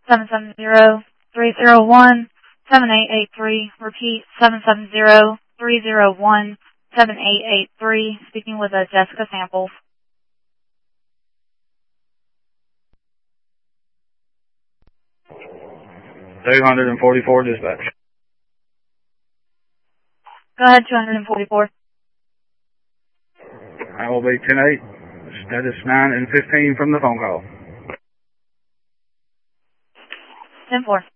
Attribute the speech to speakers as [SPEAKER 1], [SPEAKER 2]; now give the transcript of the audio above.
[SPEAKER 1] 770-301-7883. Repeat, 770-301-7883. Speaking with Jessica Samples.
[SPEAKER 2] 244 dispatch.
[SPEAKER 1] Go ahead, 244.
[SPEAKER 2] I will be 10-8. Status 9 and 15 from the phone call.
[SPEAKER 1] 10-4.